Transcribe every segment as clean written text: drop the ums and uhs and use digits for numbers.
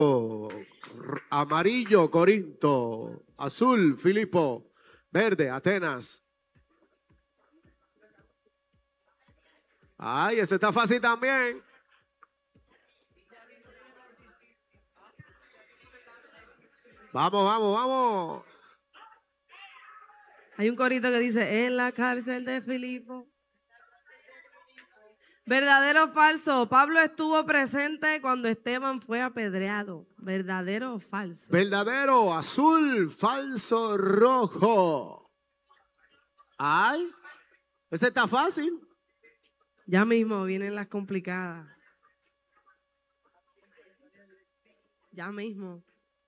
Amarillo, Corinto. Azul, Filipo. Verde, Atenas. Ay, ese está fácil también. Vamos, vamos, vamos. Hay un corito que dice, en la cárcel de Filipo. ¿Verdadero o falso? Pablo estuvo presente cuando Esteban fue apedreado. ¿Verdadero o falso? Verdadero, azul, falso, rojo. Ay, ese está fácil. Ya mismo vienen las complicadas. Ya mismo.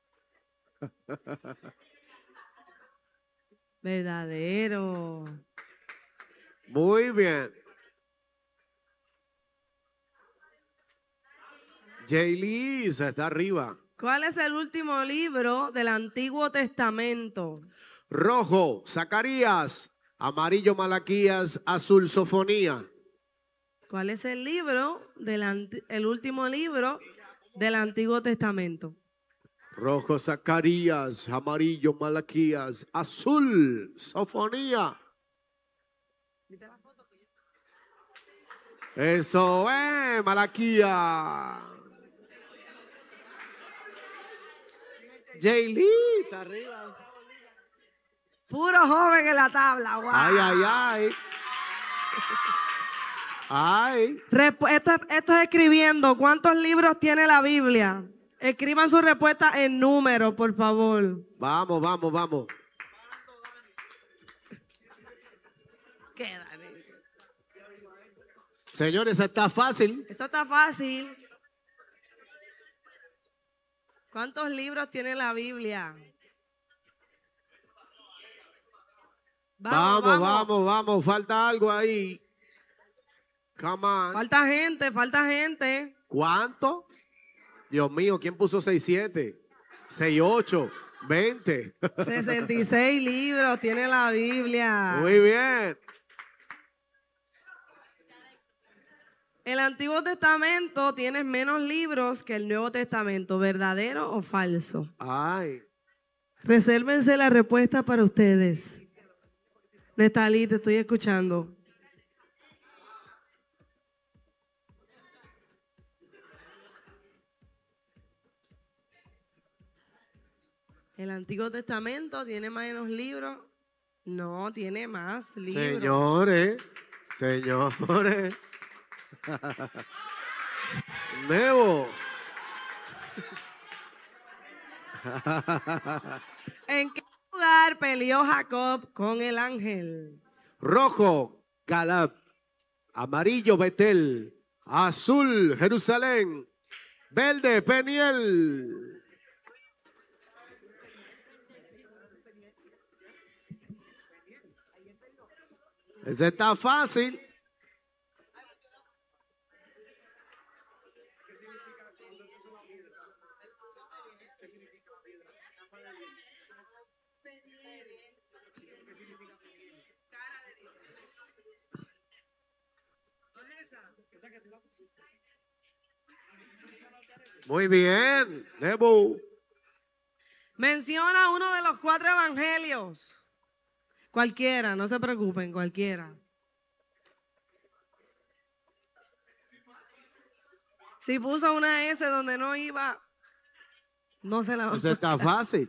Verdadero. Muy bien. Jaylis está arriba. ¿Cuál es el último libro del Antiguo Testamento? Rojo, Zacarías. Amarillo, Malaquías. Azul, Sofonía. ¿Cuál es el el último libro del Antiguo Testamento? Rojo, Zacarías. Amarillo, Malaquías. Azul, Sofonía. Eso es, Malaquías. Jaylee está arriba. Puro joven en la tabla. Wow. Ay, ay, ay. Ay. Esto es escribiendo. ¿Cuántos libros tiene la Biblia? Escriban su respuesta en números, por favor. Vamos, vamos, vamos. ¿Qué, Dani? Señores, está fácil. Eso está fácil. ¿Cuántos libros tiene la Biblia? Vamos, vamos, vamos. Falta algo ahí. Come on. Falta gente, falta gente. ¿Cuánto? Dios mío, ¿quién puso 6-7? 6-8, 20. 66 libros tiene la Biblia. Muy bien. El Antiguo Testamento tiene menos libros que el Nuevo Testamento. ¿Verdadero o falso? Ay. Resérvense la respuesta para ustedes. Nestalí, te estoy escuchando. ¿El Antiguo Testamento tiene menos libros? No, tiene más libros. Señores, señores. Nebo. ¿En qué lugar peleó Jacob con el ángel? Rojo, Calab. Amarillo, Betel. Azul, Jerusalén. Verde, Peniel. Ese está fácil. Muy bien, Nebo. Menciona uno de los 4 evangelios. Cualquiera, no se preocupen, cualquiera. Si puso una S donde no iba, no se la va a Ese está fácil.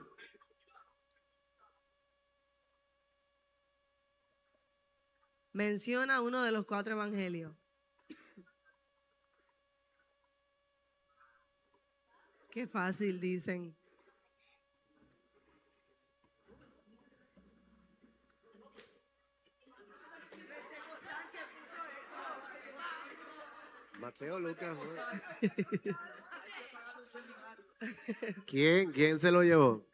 Menciona uno de los 4 evangelios. Qué fácil, dicen. Mateo, Lucas. ¿Quién se lo llevó?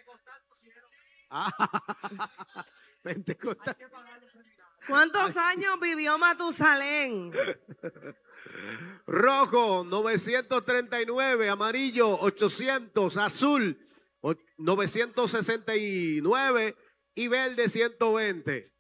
Pentecostal. ¿Cuántos años vivió Matusalén? Rojo, 939. Amarillo, 800. Azul, 969. Y verde, 120.